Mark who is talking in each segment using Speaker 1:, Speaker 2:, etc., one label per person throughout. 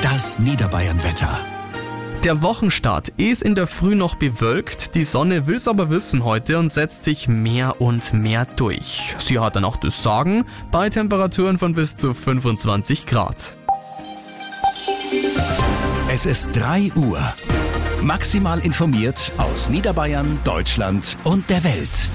Speaker 1: Das Niederbayern-Wetter.
Speaker 2: Der Wochenstart ist in der Früh noch bewölkt, die Sonne will's aber wissen heute und setzt sich mehr und mehr durch. Sie hat dann auch das Sagen bei Temperaturen von bis zu 25 Grad.
Speaker 1: Es ist 3 Uhr. Maximal informiert aus Niederbayern, Deutschland und der Welt.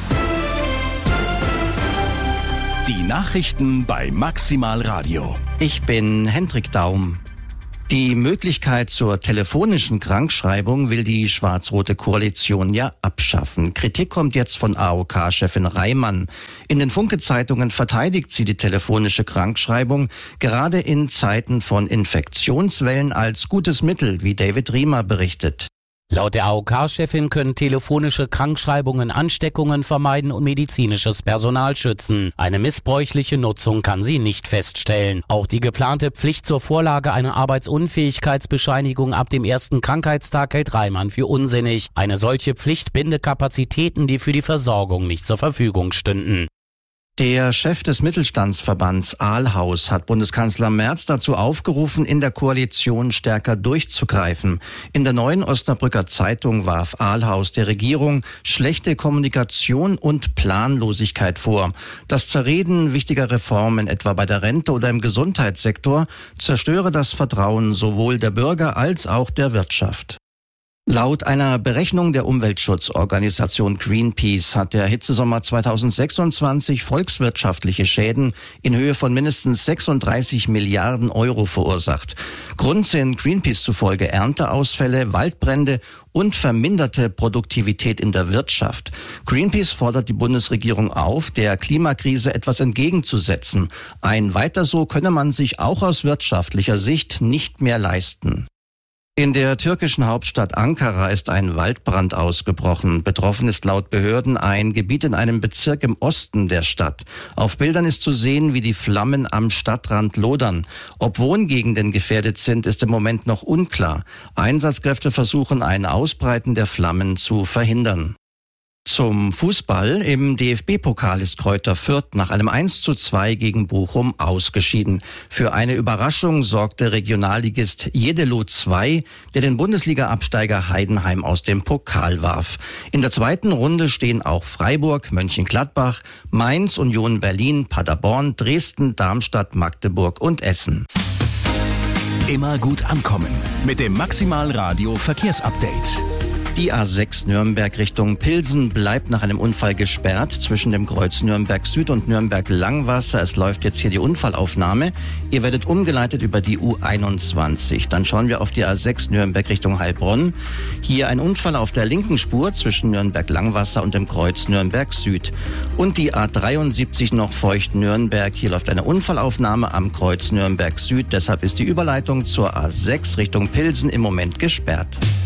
Speaker 1: Die Nachrichten bei Maximal Radio.
Speaker 3: Ich bin Hendrik Daum. Die Möglichkeit zur telefonischen Krankschreibung will die schwarz-rote Koalition ja abschaffen. Kritik kommt jetzt von AOK-Chefin Reimann. In den Funke-Zeitungen verteidigt sie die telefonische Krankschreibung gerade in Zeiten von Infektionswellen als gutes Mittel, wie David Riemer berichtet.
Speaker 4: Laut der AOK-Chefin können telefonische Krankschreibungen Ansteckungen vermeiden und medizinisches Personal schützen. Eine missbräuchliche Nutzung kann sie nicht feststellen. Auch die geplante Pflicht zur Vorlage einer Arbeitsunfähigkeitsbescheinigung ab dem ersten Krankheitstag hält Reimann für unsinnig. Eine solche Pflicht binde Kapazitäten, die für die Versorgung nicht zur Verfügung stünden.
Speaker 3: Der Chef des Mittelstandsverbands Ahlhaus hat Bundeskanzler Merz dazu aufgerufen, in der Koalition stärker durchzugreifen. In der Neuen Osnabrücker Zeitung warf Ahlhaus der Regierung schlechte Kommunikation und Planlosigkeit vor. Das Zerreden wichtiger Reformen, etwa bei der Rente oder im Gesundheitssektor, zerstöre das Vertrauen sowohl der Bürger als auch der Wirtschaft. Laut einer Berechnung der Umweltschutzorganisation Greenpeace hat der Hitzesommer 2026 volkswirtschaftliche Schäden in Höhe von mindestens 36 Milliarden Euro verursacht. Grund sind Greenpeace zufolge Ernteausfälle, Waldbrände und verminderte Produktivität in der Wirtschaft. Greenpeace fordert die Bundesregierung auf, der Klimakrise etwas entgegenzusetzen. Ein Weiter so könne man sich auch aus wirtschaftlicher Sicht nicht mehr leisten. In der türkischen Hauptstadt Ankara ist ein Waldbrand ausgebrochen. Betroffen ist laut Behörden ein Gebiet in einem Bezirk im Osten der Stadt. Auf Bildern ist zu sehen, wie die Flammen am Stadtrand lodern. Ob Wohngegenden gefährdet sind, ist im Moment noch unklar. Einsatzkräfte versuchen, ein Ausbreiten der Flammen zu verhindern. Zum Fußball. Im DFB-Pokal ist Greuther Fürth nach einem 1:2 gegen Bochum ausgeschieden. Für eine Überraschung sorgte Regionalligist Jeddelo 2, der den Bundesliga-Absteiger Heidenheim aus dem Pokal warf. In der zweiten Runde stehen auch Freiburg, Mönchengladbach, Mainz, Union Berlin, Paderborn, Dresden, Darmstadt, Magdeburg und Essen.
Speaker 1: Immer gut ankommen mit dem Maximal Radio Verkehrsupdate.
Speaker 3: Die A6 Nürnberg Richtung Pilsen bleibt nach einem Unfall gesperrt zwischen dem Kreuz Nürnberg Süd und Nürnberg Langwasser. Es läuft jetzt hier die Unfallaufnahme. Ihr werdet umgeleitet über die U21. Dann schauen wir auf die A6 Nürnberg Richtung Heilbronn. Hier ein Unfall auf der linken Spur zwischen Nürnberg Langwasser und dem Kreuz Nürnberg Süd. Und die A73 noch Feucht Nürnberg. Hier läuft eine Unfallaufnahme am Kreuz Nürnberg Süd. Deshalb ist die Überleitung zur A6 Richtung Pilsen im Moment gesperrt.